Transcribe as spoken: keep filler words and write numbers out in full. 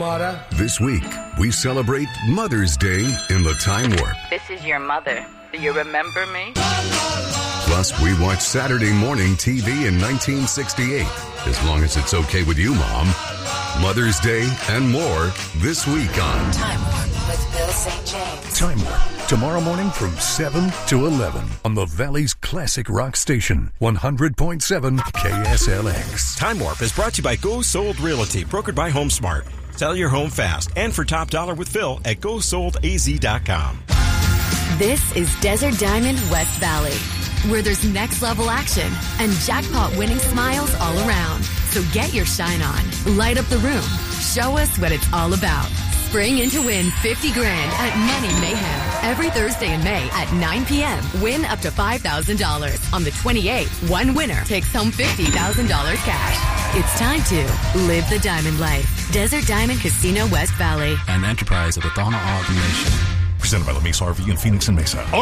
Mara. This week, we celebrate Mother's Day in the Time Warp. This is your mother. Do you remember me? Plus, we watch Saturday morning T V in nineteen sixty-eight. As long as it's okay with you, Mom. Mother's Day and more this week on Time Warp with Bill Saint James. Time Warp, tomorrow morning from seven to eleven on the Valley's classic rock station, one hundred point seven K S L X. Time Warp is brought to you by Go Sold Realty, brokered by HomeSmart. Sell your home fast and for top dollar with Phil at go sold a z dot com. This is Desert Diamond West Valley, where there's next level action and jackpot winning smiles all around. So get your shine on, light up the room, show us what it's all about. Spring in to win fifty grand at Money Mayhem every Thursday in May at nine p.m. Win up to five thousand dollars. On the twenty-eighth, one winner takes home fifty thousand dollars cash. It's time to live the diamond life. Desert Diamond Casino West Valley. An enterprise of the Donna Ogden Nation. Presented by La Mesa R V in Phoenix and Mesa.